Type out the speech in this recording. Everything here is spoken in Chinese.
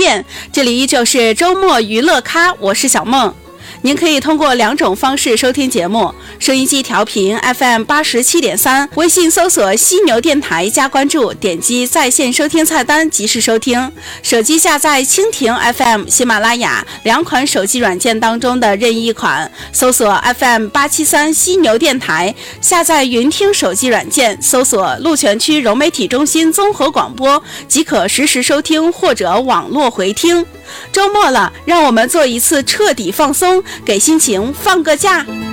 变，这里依旧是周末娱乐咖，我是小梦。您可以通过2种方式收听节目：收音机调频 FM87.3， 微信搜索犀牛电台加关注，点击在线收听菜单及时收听；手机下载蜻蜓 FM、喜马拉雅2款手机软件当中的任意一款，搜索 FM873 犀牛电台，下载云听手机软件，搜索鹿泉区融媒体中心综合广播，即可实时收听或者网络回听。周末了，让我们做一次彻底放松，给心情放个假。